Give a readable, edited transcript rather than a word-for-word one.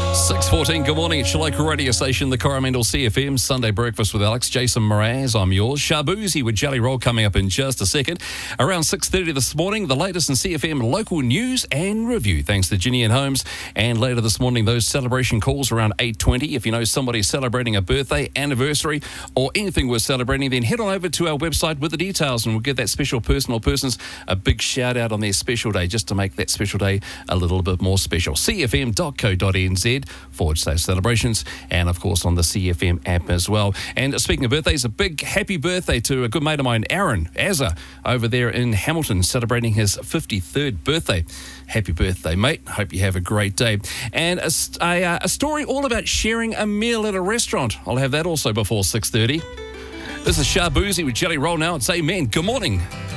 6:14, good morning. It's your local radio station, the Coromandel CFM, Sunday Breakfast with Alex. Jason Mraz, I'm yours. Shabuzi with Jelly Roll coming up in just a second. Around 6:30 this morning, the latest in CFM local news and review, thanks to Ginny and Holmes. And later this morning, those celebration calls around 8:20. If you know somebody celebrating a birthday, anniversary, or anything worth celebrating, then head on over to our website with the details and we'll give that special person or persons a big shout out on their special day, just to make that special day a little bit more special. cfm.co.nz/celebrations, and of course on the CFM app as well. And speaking of birthdays, a big happy birthday to a good mate of mine, Aaron Azza, over there in Hamilton, celebrating his 53rd birthday. Happy birthday, mate. Hope you have a great day. And a story all about sharing a meal at a restaurant. I'll have that also before 6:30. This is Shabuzi with Jelly Roll now. It's Amen. Good morning.